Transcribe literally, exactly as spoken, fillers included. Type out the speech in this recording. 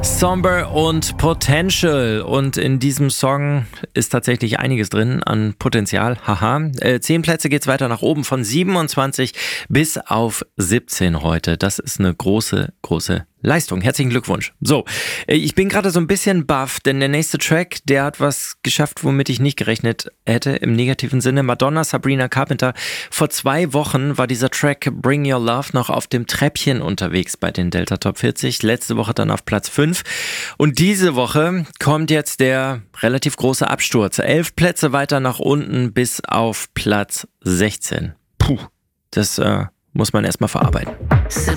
Somber und Potential. Und in diesem Song ist tatsächlich einiges drin an Potenzial. Haha. Äh, zehn Plätze geht's weiter nach oben, von siebenundzwanzig bis auf siebzehn heute. Das ist eine große, große Leistung. Herzlichen Glückwunsch. So, ich bin gerade so ein bisschen baff, denn der nächste Track, der hat was geschafft, womit ich nicht gerechnet hätte, im negativen Sinne. Madonna, Sabrina Carpenter. Vor zwei Wochen war dieser Track Bring Your Love noch auf dem Treppchen unterwegs bei den Delta Top vierzig. Letzte Woche dann auf Platz fünf. Und diese Woche kommt jetzt der relativ große Absturz. Elf Plätze weiter nach unten bis auf Platz sechzehn. Puh, das äh, muss man erstmal verarbeiten. So